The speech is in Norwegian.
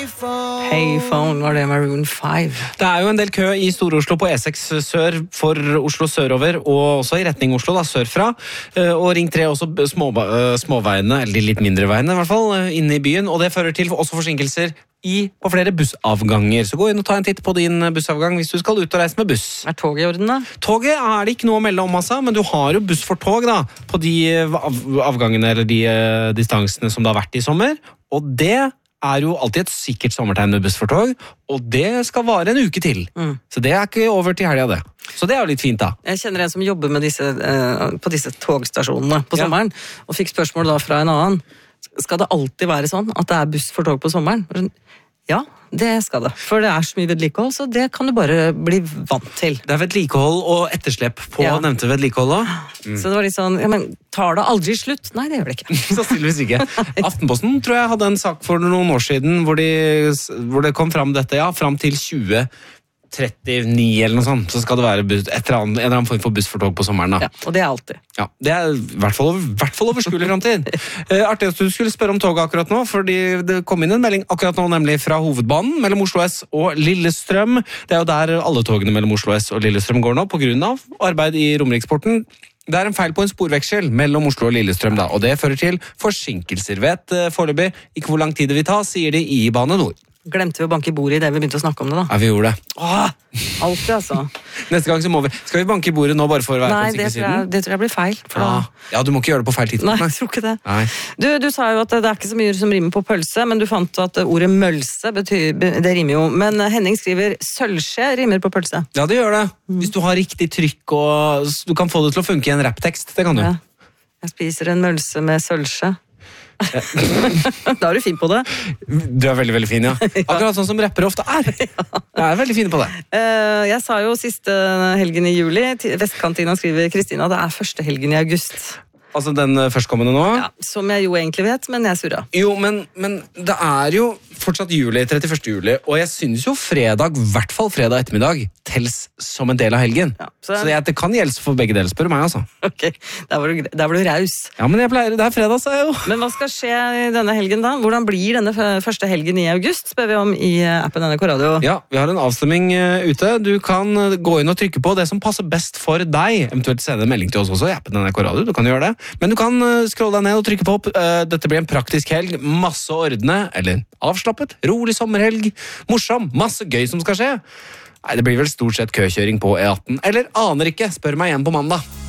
Payphone var det Maroon 5. Det jo en del kø i Stor-Oslo på E6 sør for Oslo sørover, og også i retning Oslo da, sørfra. Og Ring 3 også småveiene, eller de litt mindre veiene i hvert fall, inne i byen. Og det fører til også forsinkelser på flere bussavganger. Så gå inn og ta en titt på din bussavgang hvis du skal ut og reise med buss. Toget i orden da? Toget det ikke noe å melde om, altså, men du har jo buss for tog da, på de avgangene eller de distansene som det har vært i sommer. Og det jo alltid et sikkert sommertegn med buss for tog, og det skal vare en uke til. Så det ikke over til helga det. Så det jo litt fint da. Jeg kjenner en som jobber med på disse togstasjonene på sommeren, og fikk spørsmål da fra en annen. Skal det alltid være sånn at det buss for tog på sommeren? Ja, det skal det. For det så mye vedlikehold, så det kan du bare bli vant til. Det vedlikehold og etterslep på nevnte vedlikehold da. Så det var litt sånn, ja, men tar det aldri slutt? Nei, det gjør det ikke. Sannsynligvis ikke. Aftenposten tror jeg hadde en sak for noen år siden hvor det kom fram dette, fram til 2039 eller noe sånt, så skal det være en eller annen form for buss for tog på sommeren da. Ja, og det alltid. Ja, det i hvert fall overskuelig fremtid. Artig at du skulle spørre om toget akkurat nå, fordi det kom inn en melding akkurat nå, nemlig fra hovedbanen mellom Oslo S og Lillestrøm. Det jo der alle togene mellom Oslo S og Lillestrøm går nå, på grunn av arbeid i Romeriksporten. Det en feil på en sporveksel mellom Oslo og Lillestrøm da, og det fører til forsinkelser. Vet foreløpig ikke hvor lang tid det vil ta, sier de i Bane Nor. Glemte vi å banke i bordet i det vi begynte å snakke om det da? Ja, vi gjorde det. Alltid altså. Neste gang så må vi. Skal vi banke i bordet nå bare for å være på sikkerheten? Nei, det tror jeg blir feil. Ja, du må ikke gjøre det på feil tidspunkt. Nei, jeg tror ikke det. Du sa jo at det ikke så mye som rimer på pølse, men du fant at ordet mølse det rimer jo. Men Henning skriver sølvskje rimer på pølse. Ja, det gjør det. Hvis du har riktig trykk og du kan få det til å funke i en rapptekst, det kan du. Ja. Jeg spiser en mølse med sølvskje. Da du fin på det. Du veldig, veldig fin, ja. Akkurat sånn som rappere ofte Jeg veldig fin på det. Jeg sa jo siste helgen i juli, Vestkantina skriver Kristina, det første helgen i august. Altså den førstkommende nå? Ja, som jeg jo egentlig vet, men jeg surra. Jo, men det jo fortsatt juli, 31. juli, og jeg synes jo fredag, I hvert fall fredag ettermiddag, tels som en del av helgen. Ja, så det kan gjelde for begge deler, spør du meg, altså. Ok, der var du raus. Ja, men det fredag, sa jeg jo. Men hva skal skje i denne helgen da? Hvordan blir denne første helgen i august, spør vi om i appen NRK Radio. Ja, vi har en avstemming ute. Du kan gå inn og trykke på det som passer best for deg, eventuelt sende en melding til oss også i appen NRK Radio, du kan gjøre det. Men du kan scrolle deg ned og trykke på dette blir en praktisk helg, masse ordne, eller avslappet, rolig sommerhelg, morsom, masse gøy som skal skje. Nei, det blir vel stort sett køkjøring på E18, eller aner ikke, spør meg igjen på mandag.